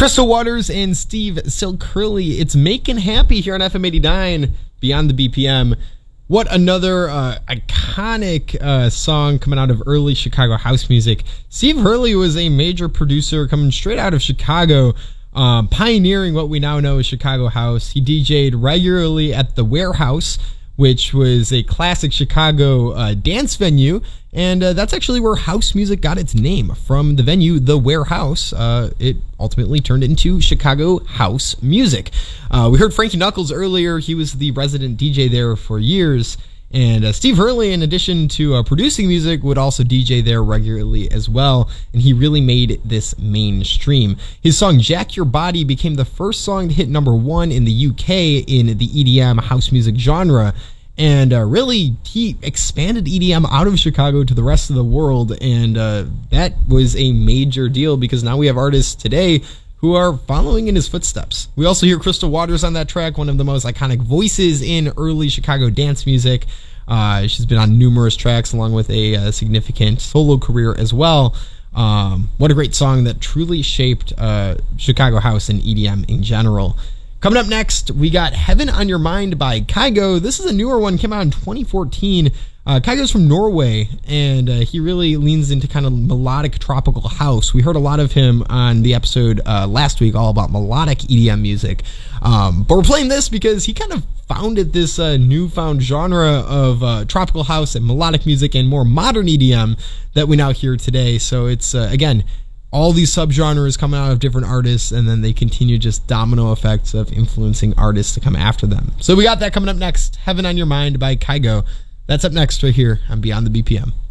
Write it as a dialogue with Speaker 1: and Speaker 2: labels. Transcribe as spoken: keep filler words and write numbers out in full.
Speaker 1: Crystal Waters and Steve Silk-Hurley. It's Making Happy here on F M eighty-nine, Beyond the B P M. What another uh, iconic uh, song coming out of early Chicago house music. Steve Hurley was a major producer coming straight out of Chicago, um, pioneering what we now know as Chicago house. He D J'd regularly at the Warehouse, which was a classic Chicago uh, dance venue, and uh, that's actually where house music got its name, from the venue, the Warehouse. Uh, it ultimately turned into Chicago house music. Uh, we heard Frankie Knuckles earlier. He was the resident D J there for years, and uh, Steve Hurley, in addition to uh, producing music, would also D J there regularly as well, and he really made this mainstream. His song Jack Your Body became the first song to hit number one in the U K in the E D M house music genre, and uh, really he expanded E D M out of Chicago to the rest of the world, and uh, that was a major deal because now we have artists today who are following in his footsteps. We also hear Crystal Waters on that track, one of the most iconic voices in early Chicago dance music. Uh, she's been on numerous tracks along with a, a significant solo career as well. Um, what a great song that truly shaped uh, Chicago house and E D M in general. Coming up next, we got Heaven on Your Mind by Kygo. This is a newer one, came out in twenty fourteen. Uh, Kygo's from Norway, and uh, he really leans into kind of melodic tropical house. We heard a lot of him on the episode uh, last week, all about melodic E D M music. Um, but we're playing this because he kind of founded this uh, newfound genre of uh, tropical house and melodic music and more modern E D M that we now hear today. So it's, uh, again, all these subgenres coming out of different artists, and then they continue just domino effects of influencing artists to come after them. So we got that coming up next. Heaven on Your Mind by Kygo. That's up next right here on Beyond the B P M.